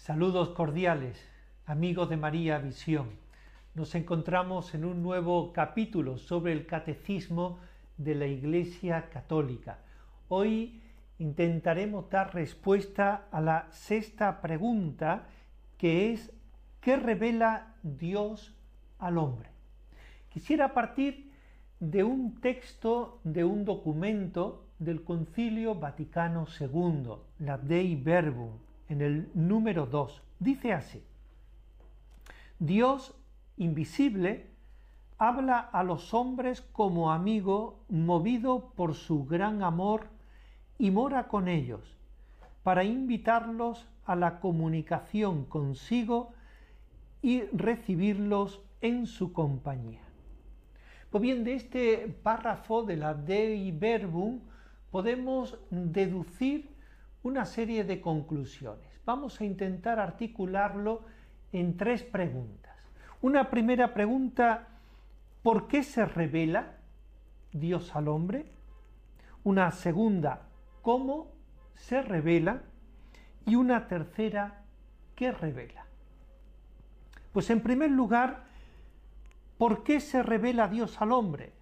Saludos cordiales, amigos de María Visión. Nos encontramos en un nuevo capítulo sobre el Catecismo de la Iglesia Católica. Hoy intentaremos dar respuesta a la sexta pregunta, que es ¿qué revela Dios al hombre? Quisiera partir de un texto, de un documento del Concilio Vaticano II, la Dei Verbum, en el número 2. Dice así: Dios invisible habla a los hombres como amigo, movido por su gran amor, y mora con ellos, para invitarlos a la comunicación consigo y recibirlos en su compañía. Pues bien, de este párrafo de la Dei Verbum podemos deducir una serie de conclusiones. Vamos a intentar articularlo en tres preguntas. Una primera pregunta: ¿por qué se revela Dios al hombre? Una segunda: ¿cómo se revela? Y una tercera: ¿qué revela? Pues en primer lugar, ¿por qué se revela Dios al hombre?